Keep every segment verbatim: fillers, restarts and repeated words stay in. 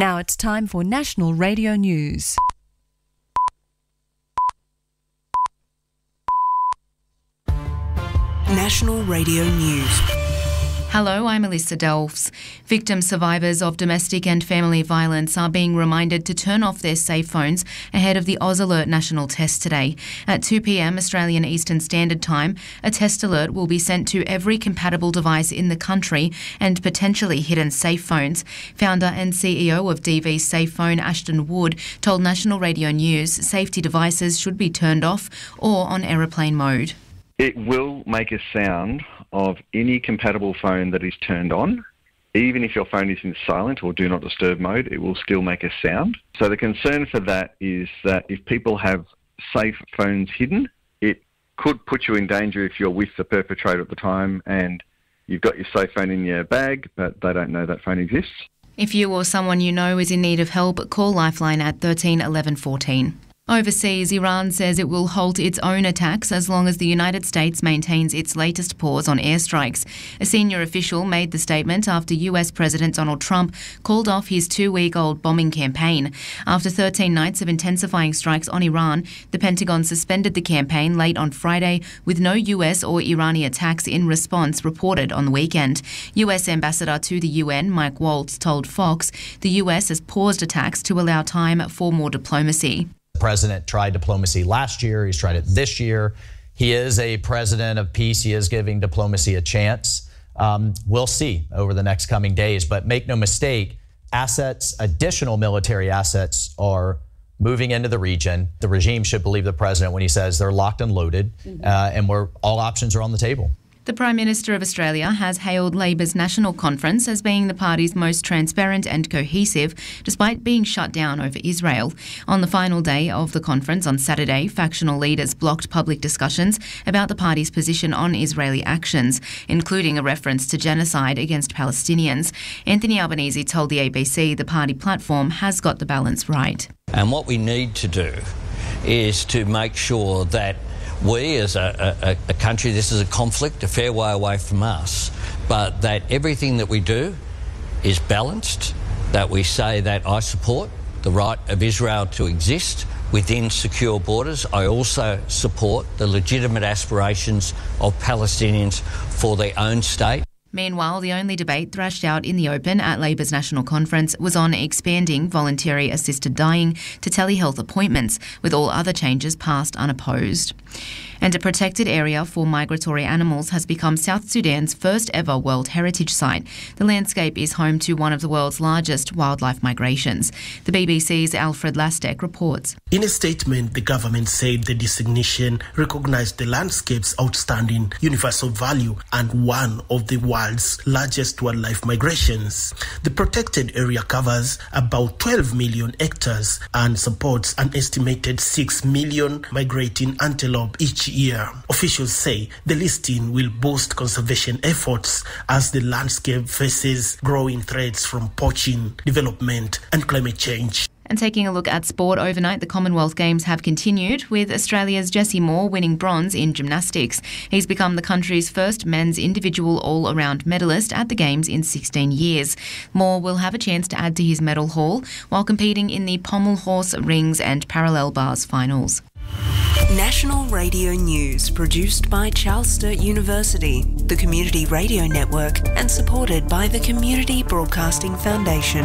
Now it's time for National Radio News. National Radio News. Hello, I'm Alyssa Delves. Victim survivors of domestic and family violence are being reminded to turn off their safe phones ahead of the Oz Alert national test today. At two p.m. Australian Eastern Standard Time, a test alert will be sent to every compatible device in the country and potentially hidden safe phones. Founder and C E O of D V Safe Phone, Ashton Wood, told National Radio News safety devices should be turned off or on aeroplane mode. It will make a sound of any compatible phone that is turned on. Even if your phone is in silent or do not disturb mode, it will still make a sound. So the concern for that is that if people have safe phones hidden, it could put you in danger if you're with the perpetrator at the time and you've got your safe phone in your bag, but they don't know that phone exists. If you or someone you know is in need of help, call Lifeline at thirteen eleven fourteen. Overseas, Iran says it will halt its own attacks as long as the United States maintains its latest pause on airstrikes. A senior official made the statement after U S President Donald Trump called off his two-week-old bombing campaign. After thirteen nights of intensifying strikes on Iran, the Pentagon suspended the campaign late on Friday, with no U S or Iranian attacks in response reported on the weekend. U S Ambassador to the U N, Mike Waltz, told Fox the U S has paused attacks to allow time for more diplomacy. The president tried diplomacy last year. He's tried it this year. He is a president of peace. He is giving diplomacy a chance. Um, we'll see over the next coming days. But make no mistake, assets, additional military assets are moving into the region. The regime should believe the president when he says they're locked and loaded, mm-hmm. uh, and we're, all options are on the table. The Prime Minister of Australia has hailed Labor's National Conference as being the party's most transparent and cohesive, despite being shut down over Israel. On the final day of the conference on Saturday, factional leaders blocked public discussions about the party's position on Israeli actions, including a reference to genocide against Palestinians. Anthony Albanese told the A B C the party platform has got the balance right. And what we need to do is to make sure that we as a, a, a country, this is a conflict a fair way away from us, but that everything that we do is balanced, that we say that I support the right of Israel to exist within secure borders. I also support the legitimate aspirations of Palestinians for their own state. Meanwhile, the only debate thrashed out in the open at Labor's National Conference was on expanding voluntary assisted dying to telehealth appointments, with all other changes passed unopposed. And a protected area for migratory animals has become South Sudan's first ever World Heritage Site. The landscape is home to one of the world's largest wildlife migrations. The B B C's Alfred Lastek reports. In a statement, the government said the designation recognised the landscape's outstanding universal value and one of the world's largest wildlife migrations. The protected area covers about twelve million hectares and supports an estimated six million migrating antelope each year. Officials say the listing will boost conservation efforts as the landscape faces growing threats from poaching, development and climate change. And taking a look at sport overnight, the Commonwealth Games have continued, with Australia's Jesse Moore winning bronze in gymnastics. He's become the country's first men's individual all-around medalist at the Games in sixteen years. Moore will have a chance to add to his medal haul while competing in the pommel horse, rings and parallel bars finals. National Radio News, produced by Charles Sturt University, the Community Radio Network, and supported by the Community Broadcasting Foundation.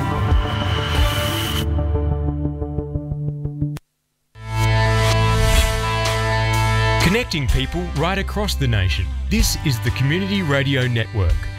Connecting people right across the nation. This is the Community Radio Network.